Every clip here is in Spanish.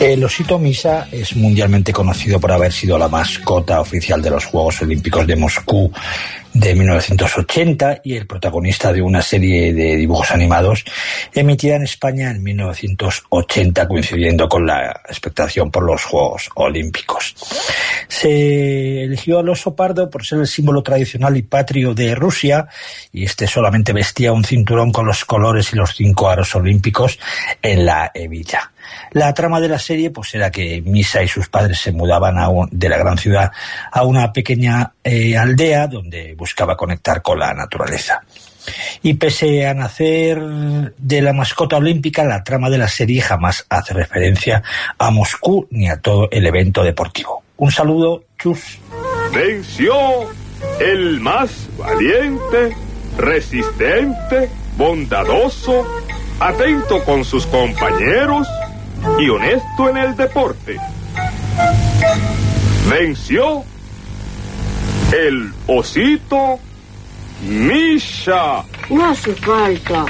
El osito Misa es mundialmente conocido por haber sido la mascota oficial de los Juegos Olímpicos de Moscú de 1980 y el protagonista de una serie de dibujos animados emitida en España en 1980, coincidiendo con la expectación por los Juegos Olímpicos. Se eligió al oso pardo por ser el símbolo tradicional y patrio de Rusia, y este solamente vestía un cinturón con los colores y los 5 aros olímpicos en la hebilla. La trama de la serie pues era que Misa y sus padres se mudaban de la gran ciudad a una pequeña aldea donde buscaba conectar con la naturaleza. Y pese a nacer de la mascota olímpica, la trama de la serie jamás hace referencia a Moscú ni a todo el evento deportivo. Un saludo, chus. Venció el más valiente, resistente, bondadoso, atento con sus compañeros y honesto en el deporte. Venció el osito Misha. No hace falta.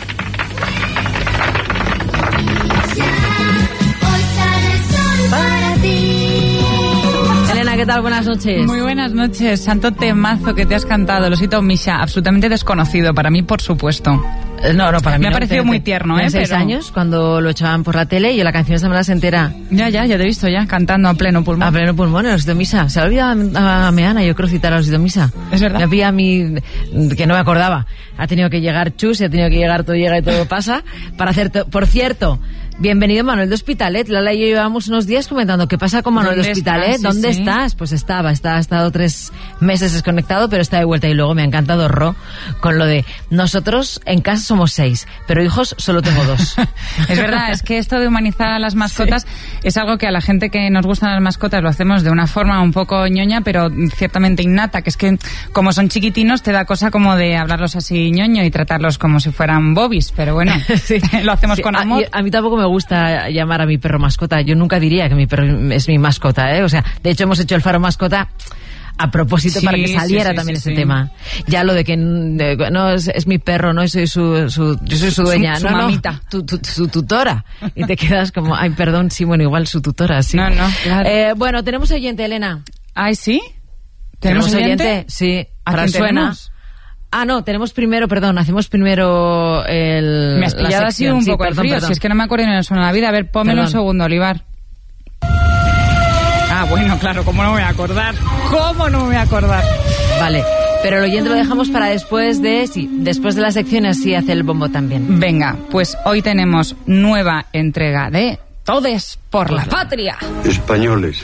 Para ti. Elena, ¿qué tal? Buenas noches. Muy buenas noches. Santo temazo que te has cantado, el osito Misha, absolutamente desconocido, para mí, por supuesto. No, para mí me ha parecido muy tierno, ¿eh? 6 años, cuando lo echaban por la tele, y yo la canción esa me la sé entera. Ya te he visto ya, cantando a pleno pulmón. A pleno pulmón, el osito Misa. Se ha olvidado a Meana, yo creo, citar al osito Misa. Es verdad. Me pilla a mí, que no me acordaba. Ha tenido que llegar Chus, ha tenido que llegar Todo Llega y Todo Pasa, para hacer... Por cierto... Bienvenido Manuel de Hospitalet. Lala y yo llevamos unos días comentando qué pasa con Manuel de Hospitalet. ¿Dónde estás? Pues ha estado 3 meses desconectado, pero está de vuelta. Y luego me ha encantado Ro con lo de nosotros en casa somos 6, pero hijos solo tengo 2. Es verdad, es que esto de humanizar a las mascotas es algo que a la gente que nos gustan las mascotas lo hacemos de una forma un poco ñoña, pero ciertamente innata, que es que como son chiquitinos te da cosa como de hablarlos así ñoño y tratarlos como si fueran bobis, pero bueno, lo hacemos con amor. A mí tampoco me gusta llamar a mi perro mascota. Yo nunca diría que mi perro es mi mascota, ¿eh? O sea, de hecho hemos hecho el Faro Mascota a propósito para que saliera también ese tema. Ya lo de que no es mi perro, no soy yo soy su dueña, su mamita, su tutora. Y te quedas como, ay, perdón, sí, bueno, igual su tutora, sí. No, claro. Bueno, tenemos oyente, Elena. Ay, ¿sí? ¿Tenemos oyente? Sí. ¿A quién tenemos? No, hacemos primero el... Me has pillado así un poco el frío, si es que no me acuerdo ni me suena la vida. A ver, pónmelo un segundo, Olivar. Bueno, claro, ¿cómo no me voy a acordar? Vale, pero el oyente lo dejamos para después de las secciones, sí hace el bombo también. Venga, pues hoy tenemos nueva entrega de Todes por la Patria. Españoles.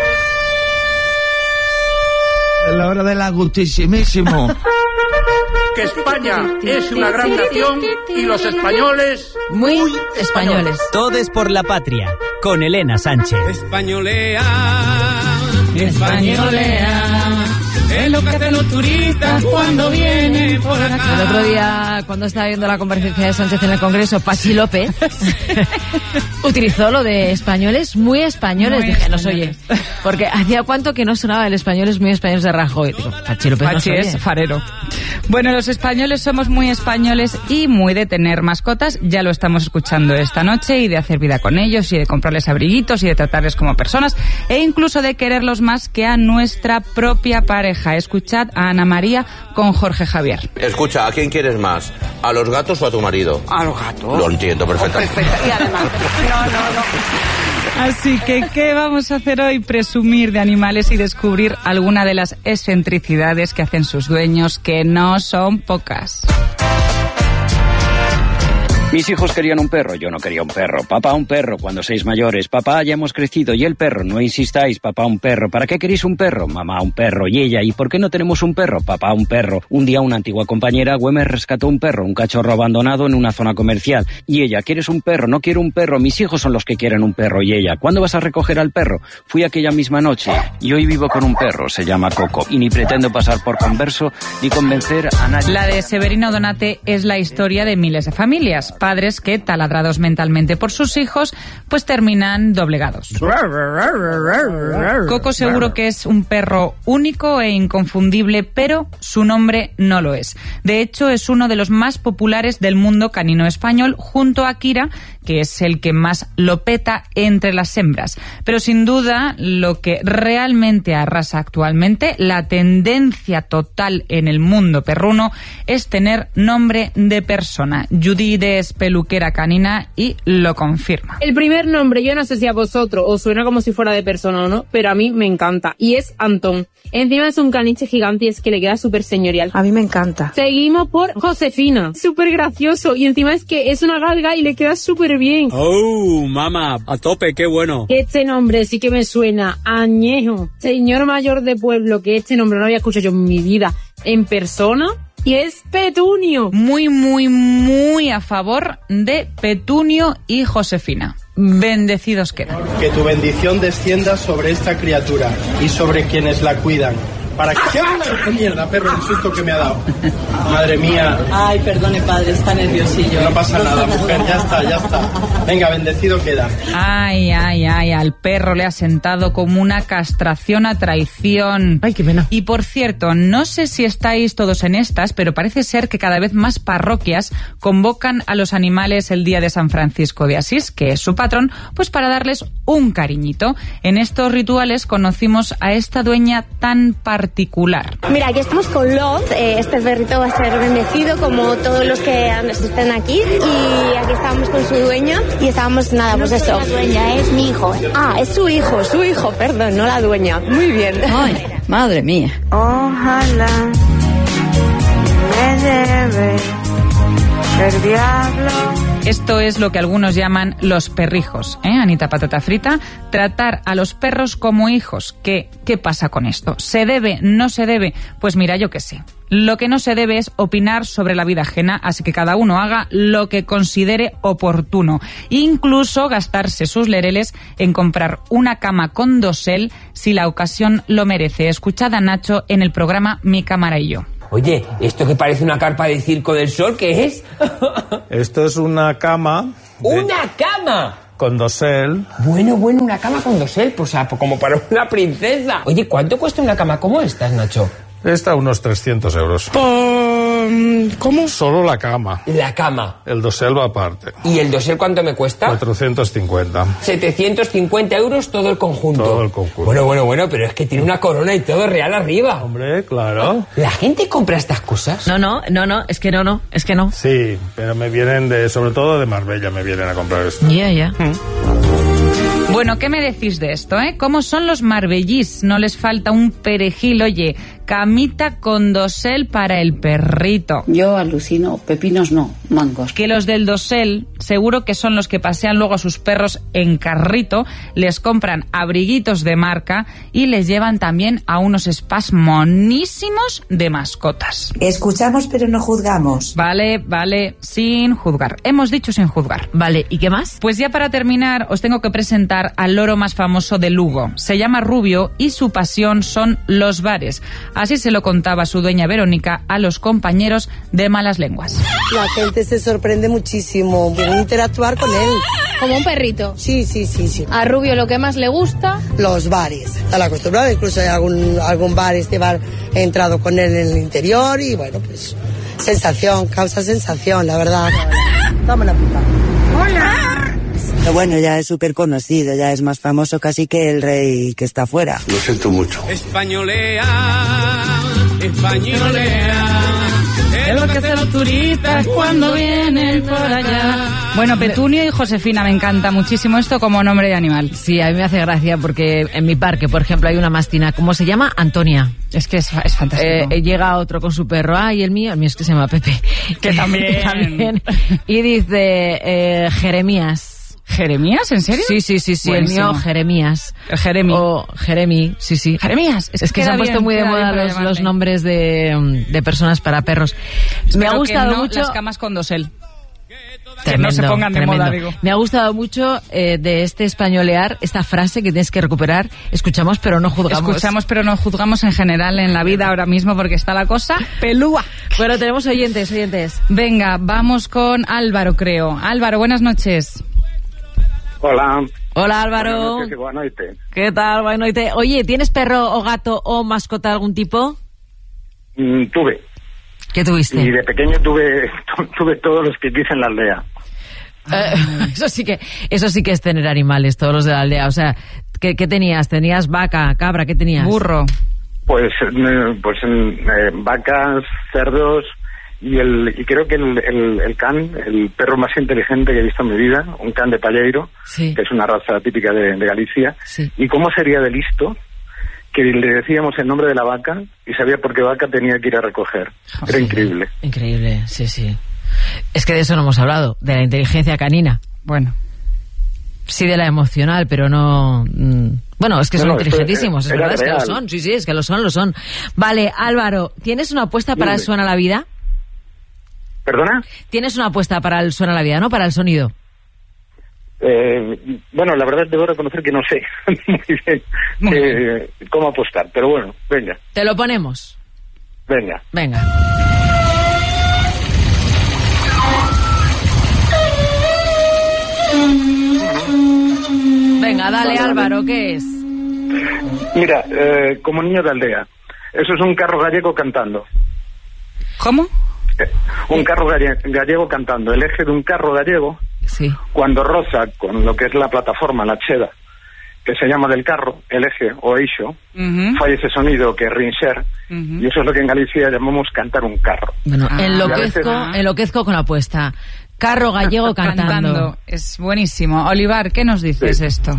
La hora del agustísimísimo. Que España es una gran nación y los españoles muy españoles. Todes por la Patria, con Elena Sánchez. Españolea, es lo que hacen los turistas cuando vienen por acá. El otro día, cuando estaba viendo la comparecencia de Sánchez en el Congreso, Pachi López utilizó lo de españoles muy españoles. Dije, nos oye, porque hacía cuánto que no sonaba el españoles muy españoles de Rajoy. Digo, Pachi López Pachi es farero. Bueno, los españoles somos muy españoles y muy de tener mascotas. Ya lo estamos escuchando esta noche, y de hacer vida con ellos, y de comprarles abriguitos, y de tratarles como personas, e incluso de quererlos más que a nuestra propia pareja. Escuchad a Ana María con Jorge Javier. Escucha, ¿a quién quieres más? ¿A los gatos o a tu marido? ¿A los gatos? Lo entiendo perfectamente. Y además, no. Así que, ¿qué vamos a hacer hoy? Presumir de animales y descubrir alguna de las excentricidades que hacen sus dueños, que no son pocas. Mis hijos querían un perro, yo no quería un perro. Papá, un perro, cuando seáis mayores. Papá, ya hemos crecido. ¿Y el perro? No insistáis, papá, un perro. ¿Para qué queréis un perro? Mamá, un perro. ¿Y ella? ¿Y por qué no tenemos un perro? Papá, un perro. Un día una antigua compañera, Güemes, rescató un perro, un cachorro abandonado en una zona comercial. Y ella, ¿quieres un perro? No quiero un perro. Mis hijos son los que quieren un perro. Y ella, ¿cuándo vas a recoger al perro? Fui aquella misma noche. Y hoy vivo con un perro, se llama Coco. Y ni pretendo pasar por converso ni convencer a nadie. La de Severino Donate es la historia de miles de familias. padres que, taladrados mentalmente por sus hijos, pues terminan doblegados. Coco seguro que es un perro único e inconfundible, pero su nombre no lo es. De hecho, es uno de los más populares del mundo canino español, junto a Kira, que es el que más lo peta entre las hembras. Pero sin duda, lo que realmente arrasa actualmente, la tendencia total en el mundo perruno, es tener nombre de persona. Judith es peluquera canina y lo confirma. El primer nombre, yo no sé si a vosotros os suena como si fuera de persona o no, pero a mí me encanta. Y es Antón. Encima es un caniche gigante y es que le queda súper señorial. A mí me encanta. Seguimos por Josefina. Súper gracioso. Y encima es que es una galga y le queda súper bien. ¡Oh, mamá! A tope, qué bueno. Este nombre sí que me suena añejo. Señor mayor de pueblo, que este nombre no había escuchado yo en mi vida en persona. Y es Petunio. Muy, muy, muy a favor de Petunio y Josefina. Bendecidos quedan. Que tu bendición descienda sobre esta criatura y sobre quienes la cuidan. ¿Para qué mierda, perro, el susto que me ha dado? Madre mía. Ay, perdone, padre, está nerviosillo. No pasa nada, mujer, ya está. Venga, bendecido queda. Ay, al perro le ha sentado como una castración a traición. Ay, qué pena. Y por cierto, no sé si estáis todos en estas, pero parece ser que cada vez más parroquias convocan a los animales el día de San Francisco de Asís, que es su patrón, pues para darles un cariñito. En estos rituales conocimos a esta dueña tan particular. Mira, aquí estamos con Lot. Este perrito va a ser bendecido como todos los que estén aquí. Y aquí estábamos con su dueña y estábamos, nada, pues eso. La dueña es mi hijo. Ah, es su hijo, perdón, no la dueña. Muy bien. Ay, madre mía. Ojalá me lleve el diablo. Esto es lo que algunos llaman los perrijos, Anita Patata Frita. Tratar a los perros como hijos. ¿Qué pasa con esto? ¿Se debe? ¿No se debe? Pues mira, yo qué sé. Lo que no se debe es opinar sobre la vida ajena, así que cada uno haga lo que considere oportuno. Incluso gastarse sus lereles en comprar una cama con dosel si la ocasión lo merece. Escuchad a Nacho en el programa Mi Cámara y Yo. Oye, ¿esto que parece una carpa de Circo del Sol, qué es? Esto es una cama. ¡Una cama! Con dosel. Bueno, una cama con dosel, pues como para una princesa. Oye, ¿cuánto cuesta una cama como esta, Nacho? Esta unos 300 euros. ¿Cómo? Solo la cama. La cama. El dosel va aparte. ¿Y el dosel cuánto me cuesta? 450. 750 euros todo el conjunto. Todo el conjunto. Bueno, pero es que tiene una corona y todo real arriba. Hombre, claro. ¿La gente compra estas cosas? No, es que no. Sí, pero me vienen sobre todo de Marbella me vienen a comprar esto. Ya. Bueno, ¿qué me decís de esto, ¿Cómo son los marbellís? No les falta un perejil, oye. Camita con dosel para el perrito. Yo alucino, pepinos no, mangos. Que los del dosel, seguro que son los que pasean luego a sus perros en carrito, les compran abriguitos de marca y les llevan también a unos spas monísimos de mascotas. Escuchamos pero no juzgamos. Vale, sin juzgar. Hemos dicho sin juzgar. Vale, ¿y qué más? Pues ya para terminar, os tengo que presentar al loro más famoso de Lugo. Se llama Rubio y su pasión son los bares. Así se lo contaba su dueña Verónica a los compañeros de Malas Lenguas. La gente se sorprende muchísimo, quiere interactuar con él. Como un perrito. Sí. A Rubio lo que más le gusta... Los bares. Está acostumbrado, incluso hay algún bar, he entrado con él en el interior y bueno, pues causa sensación, la verdad. Toma la puta. Hola. Pero bueno, ya es súper conocido, ya es más famoso casi que el rey que está afuera. Lo siento mucho. Españolea. Es lo que hacen los turistas cuando vienen por allá. Bueno, Petunio y Josefina, me encanta muchísimo esto como nombre de animal. Sí, a mí me hace gracia porque en mi parque, por ejemplo, hay una mastina. ¿Cómo se llama? Antonia. Es que es fantástico. Llega otro con su perro. Y el mío es que se llama Pepe. Que también. Y dice Jeremías. ¿Jeremías? ¿En serio? Sí. Buenísimo. El mío Jeremías. Jeremy, sí. Jeremías. Es que se han puesto muy de moda los nombres de personas para perros. Me ha gustado mucho. Las camas con dosel. que no se pongan de moda, digo. Me ha gustado mucho de este españolear, esta frase que tienes que recuperar. Escuchamos pero no juzgamos. Escuchamos pero no juzgamos en general en la vida ahora mismo porque está la cosa pelúa. Bueno, tenemos oyentes. Venga, vamos con Álvaro, creo. Álvaro, buenas noches. Hola. Hola, Álvaro. Buenas noches. ¿Qué tal? Buenas noches. Oye, ¿tienes perro o gato o mascota de algún tipo? Tuve. ¿Qué tuviste? Y de pequeño tuve todos los que quise en la aldea. Eso sí que es tener animales, todos los de la aldea. O sea, ¿qué tenías? ¿Tenías vaca, cabra? ¿Qué tenías? Burro. Pues vacas, cerdos y creo que el can, el perro más inteligente que he visto en mi vida, un can de Palleiro, sí, que es una raza típica de Galicia. Sí. ¿Y cómo sería de listo? Que le decíamos el nombre de la vaca y sabía por qué vaca tenía que ir a recoger. Era sí, increíble. Increíble, sí. Es que de eso no hemos hablado, de la inteligencia canina. Bueno. Sí, de la emocional, pero no... Bueno, es que son inteligentísimos, es verdad, es que lo son. Sí, es que lo son. Vale, Álvaro, ¿tienes una apuesta para el Suena la Vida? ¿Perdona? ¿Tienes una apuesta para el Suena la Vida, no? Para el sonido. Bueno, la verdad debo reconocer que no sé muy bien cómo apostar, pero bueno, venga. ¿Te lo ponemos? Venga. Venga, dale, Álvaro, ¿qué es? Mira, como niño de aldea, eso es un carro gallego cantando. ¿Cómo? Un carro gallego cantando. El eje de un carro gallego, sí, cuando roza con lo que es la plataforma, la cheda, que se llama del carro, el eje o eixo, falla ese sonido que es rinxer, y eso es lo que en Galicia llamamos cantar un carro. Bueno, enloquezco con la apuesta. Carro gallego cantando. Es buenísimo. Olivar, ¿qué nos dices esto?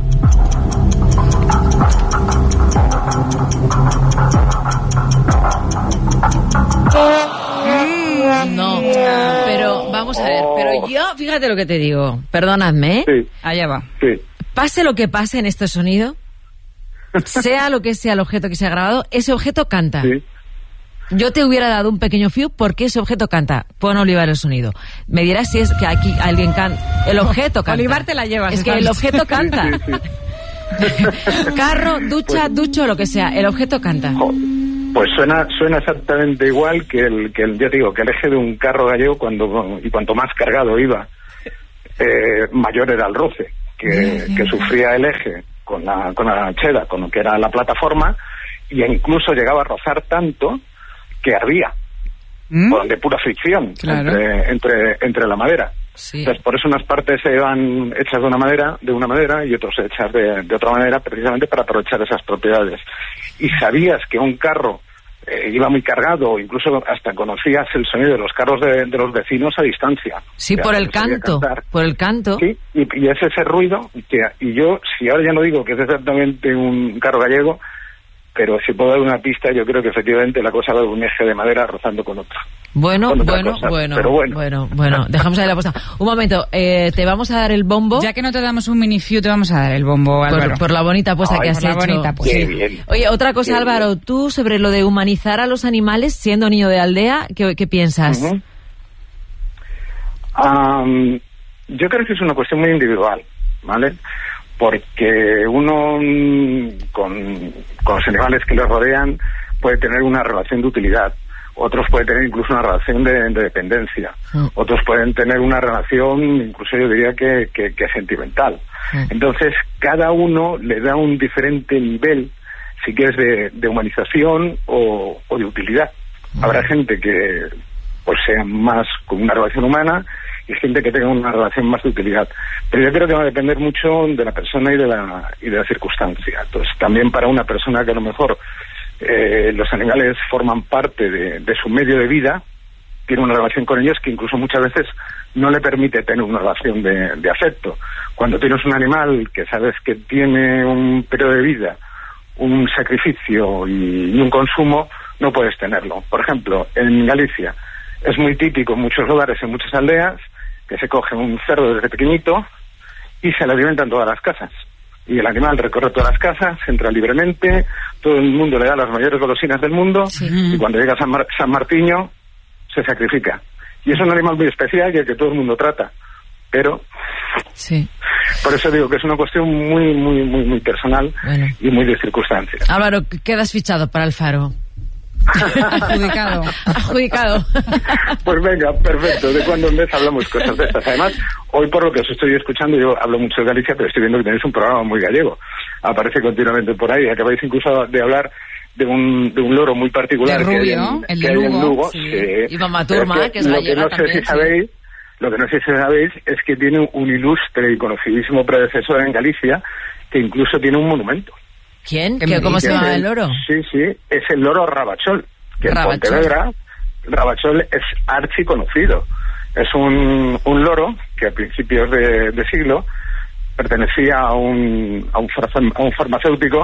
No, pero vamos a ver, pero yo, fíjate lo que te digo, perdonadme, ¿eh? Sí. Allá va. Sí. Pase lo que pase en este sonido, sea lo que sea el objeto que se ha grabado, ese objeto canta. Sí. Yo te hubiera dado un pequeño fiu porque ese objeto canta. Pon, Olivar, el sonido. Me dirás si es que aquí alguien canta. El objeto canta. Olivar, te la llevas. Es que el objeto canta. Sí. Carro, ducha, ducho, lo que sea. El objeto canta. Pues suena exactamente igual que ya digo, que el eje de un carro gallego cuanto más cargado iba, mayor era el roce que sufría el eje con la cheda, con lo que era la plataforma, y incluso llegaba a rozar tanto que ardía, de pura fricción, claro, entre la madera. Sí. Entonces, por eso unas partes se van hechas de una manera y otras hechas de otra manera, precisamente para aprovechar esas propiedades. Y sabías que un carro iba muy cargado, incluso hasta conocías el sonido de los carros de los vecinos a distancia. Sí, por el canto. Sí, y es ese ruido y yo, si ahora ya no digo que es exactamente un carro gallego, pero si puedo dar una pista, yo creo que efectivamente la cosa va de un eje de madera rozando con otro. Bueno, dejamos ahí la apuesta. Un momento, te vamos a dar el bombo. Ya que no te damos un mini fiu, te vamos a dar el bombo, Álvaro. Por la bonita apuesta que has hecho. Qué bien. Oye, otra cosa, Álvaro, tú sobre lo de humanizar a los animales siendo niño de aldea, ¿qué piensas? Yo creo que es una cuestión muy individual, ¿vale? Porque uno con los animales que le rodean puede tener una relación de utilidad, otros pueden tener incluso una relación de dependencia, otros pueden tener una relación incluso yo diría que sentimental. Entonces cada uno le da un diferente nivel, si quieres, de humanización o de utilidad. Habrá gente que pues sea más con una relación humana y gente que tenga una relación más de utilidad. Pero yo creo que va a depender mucho de la persona y de la circunstancia. Entonces, también para una persona que a lo mejor los animales forman parte de su medio de vida, tiene una relación con ellos que incluso muchas veces no le permite tener una relación de afecto. Cuando tienes un animal que sabes que tiene un periodo de vida, un sacrificio y un consumo, no puedes tenerlo. Por ejemplo, en Galicia es muy típico en muchos lugares, en muchas aldeas, que se coge un cerdo desde pequeñito y se le alimentan todas las casas. Y el animal recorre todas las casas, entra libremente, todo el mundo le da las mayores golosinas del mundo, y cuando llega San Martiño se sacrifica. Y es un animal muy especial y el que todo el mundo trata. Pero sí. Por eso digo que es una cuestión muy, muy, muy, muy personal y muy de circunstancias. Álvaro, quedas fichado para el Faro. Adjudicado. Pues venga, perfecto. De cuando en vez hablamos cosas de estas. Además, hoy por lo que os estoy escuchando, yo hablo mucho de Galicia, pero estoy viendo que tenéis un programa muy gallego. Aparece continuamente por ahí. Acabáis incluso de hablar de un loro muy particular. De Rubio, que hay en Lugo. Sí. Y Mamá Turma, que es lo gallega que no sé si sabéis, lo que no sé si sabéis es que tiene un ilustre y conocidísimo predecesor en Galicia que incluso tiene un monumento. ¿Quién? ¿Cómo se llama el loro? Sí, es el loro Rabachol, que en Pontevedra Rabachol es archiconocido. Es un loro que a principios de siglo pertenecía a un farmacéutico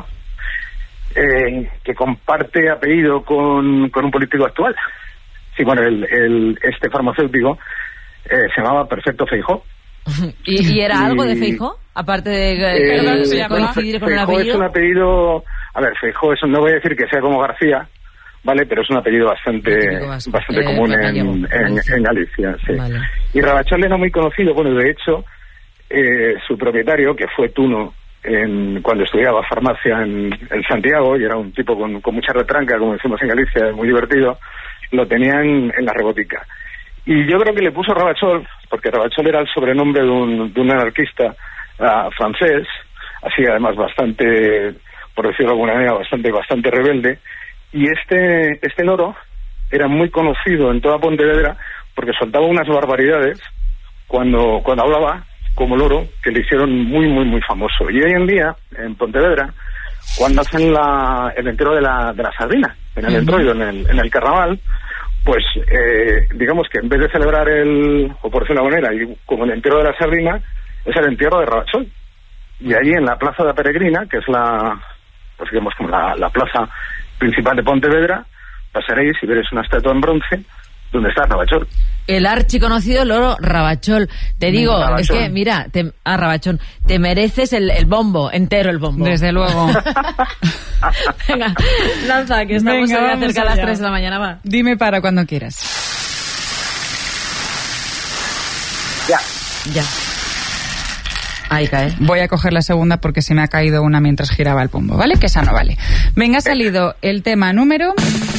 que comparte apellido con un político actual. Sí, bueno, este farmacéutico se llamaba Perfecto Feijóo. ¿Y era algo de Feijóo? Aparte de coincidir con el apellido. Es un apellido... A ver, Feijóo no voy a decir que sea como García, ¿vale? Pero es un apellido bastante común en Galicia, sí. Vale. Y Rabachol era muy conocido, bueno, de hecho, su propietario, que fue tuno cuando estudiaba farmacia en Santiago, y era un tipo con mucha retranca, como decimos en Galicia, muy divertido, lo tenía en la rebotica. Y yo creo que le puso Rabachol, porque Rabachol era el sobrenombre de un anarquista francés, así además bastante, por decirlo de alguna manera, bastante rebelde. Y este loro era muy conocido en toda Pontevedra porque soltaba unas barbaridades cuando hablaba como loro que le hicieron muy, muy, muy famoso. Y hoy en día, en Pontevedra, cuando hacen el entierro de la sardina, en el entroido, en el carnaval, pues digamos que en vez de celebrar o por decirlo de una manera, como el entierro de la sardina, es el entierro de Rabachol. Y allí en la Plaza de la Peregrina, que es pues digamos como la plaza principal de Pontevedra, pasaréis y veréis una estatua en bronce donde está Rabachol. El archiconocido loro Rabachol. Te digo, Rabachol. Es que, mira, Rabachol, te mereces el bombo, entero el bombo. Desde luego. Venga, lanza, que estamos cerca a las 3 de la mañana, va. Dime para cuando quieras. Ya. Ahí cae. Voy a coger la segunda porque se me ha caído una mientras giraba el pombo, ¿vale? Que esa no vale. Venga, ha salido el tema número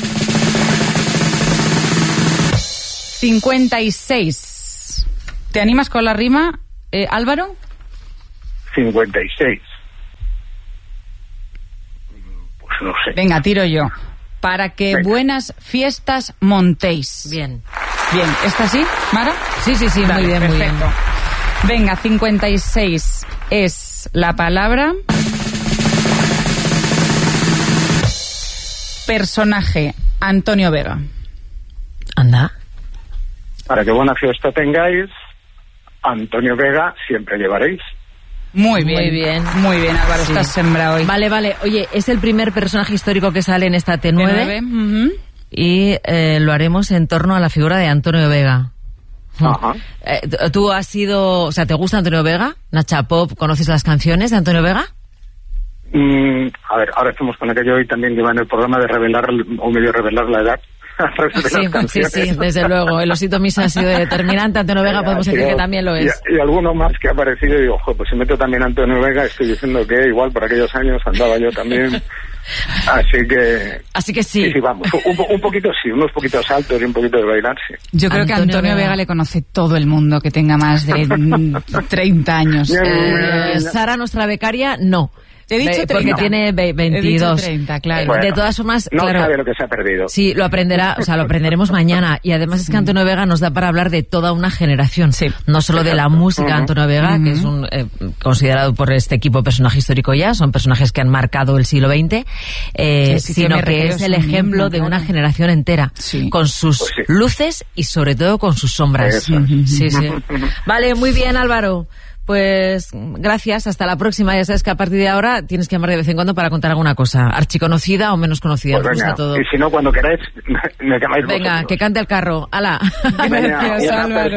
56. ¿Te animas con la rima, Álvaro? 56. Pues no sé. Venga, tiro yo. Para que buenas fiestas montéis. Bien. Bien, ¿esta sí, Mara? Sí, vale, muy bien, perfecto. Muy bien. Venga, 56 es la palabra. Personaje, Antonio Vega. Anda. Para que buena fiesta tengáis, Antonio Vega siempre llevaréis. Muy bien, Álvaro, sí. Estás sembrado hoy. Vale. Oye, es el primer personaje histórico que sale en esta T9. Uh-huh. Y lo haremos en torno a la figura de Antonio Vega. Ajá. ¿Tú has sido, o sea, te gusta Antonio Vega? Nacha Pop, ¿conoces las canciones de Antonio Vega? A ver, ahora estamos con aquello hoy también que va en el programa de revelar o medio revelar la edad. Sí, desde luego. El osito Misa ha sido determinante. Antonio Vega podemos decir que también lo es. Y alguno más que ha aparecido y digo, pues si meto también a Antonio Vega, estoy diciendo que igual por aquellos años andaba yo también. Así que sí. Sí, vamos. Un poquito sí, unos poquitos saltos y un poquito de bailar, sí. Yo creo que a Antonio Vega le conoce todo el mundo que tenga más de 30 años. Sara, nuestra becaria, no. Te he dicho 30. Porque tiene 22. He dicho 30, claro. Bueno, de todas formas, no claro, sabe lo que se ha perdido. Sí, lo aprenderemos mañana. Y además es que Antonio Vega nos da para hablar de toda una generación. Sí. No solo de la música de Antonio Vega, que es un considerado por este equipo personaje histórico ya, son personajes que han marcado el siglo XX, sino que es el ejemplo de una generación entera, con sus luces y sobre todo con sus sombras. Sí. Vale, muy bien, Álvaro. Pues gracias, hasta la próxima. Ya sabes que a partir de ahora tienes que llamar de vez en cuando para contar alguna cosa, archiconocida o menos conocida. Pues venga, todo. Y si no, cuando queráis, me llamáis Venga, vosotros. Que cante el carro. ¡Hala! Venga, gracias, Álvaro.